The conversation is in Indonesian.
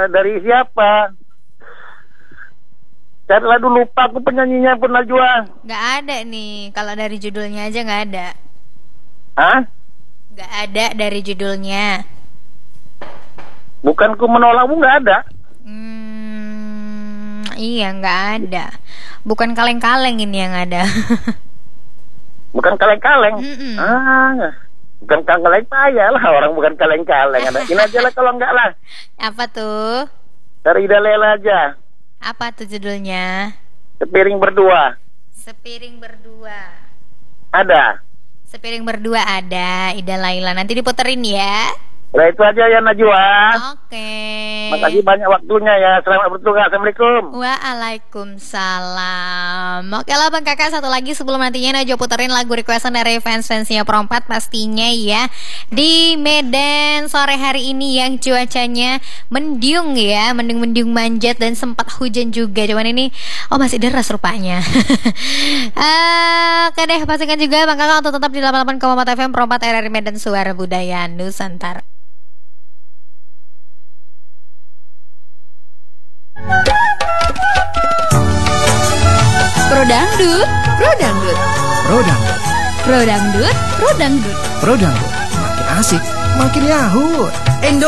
dari siapa? Carilah dulu, lupa aku penyanyinya pun Najwa. Nggak ada nih, kalau dari judulnya aja nggak ada. Hah? Nggak ada dari judulnya. Bukan ku menolakmu, nggak ada. Iya nggak ada. Bukan kaleng-kaleng ini yang ada. Bukan kaleng-kaleng. Bukan kaleng payah lah, orang bukan kaleng-kaleng. Ada ini aja lah kalau enggak lah. Apa tuh? Dari Ida Lela aja. Apa tuh judulnya? Sepiring berdua. Sepiring berdua. Ada. Sepiring berdua ada, Ida Laila. Nanti diputerin ya. Nah itu aja ya Najwa. Oke. Makasih banyak waktunya ya. Selamat bertugas. Assalamualaikum. Waalaikumsalam. Oke lah Bang Kakak, satu lagi sebelum nantinya Najwa puterin lagu requestan dari fans-fansnya Perompat pastinya ya. Di Medan sore hari ini yang cuacanya mendung ya, mendung-mendung manjat dan sempat hujan juga. Cuman ini masih deras rupanya. Oke deh, pastikan juga Bang Kakak untuk tetap di 88,4 FM Perompat RRI Medan, Suara Budaya Nusantara. Pro dangdut, pro dangdut, Pro dangdut, pro dangdut, pro dangdut. pro dangdut. Makin asik, makin yahut.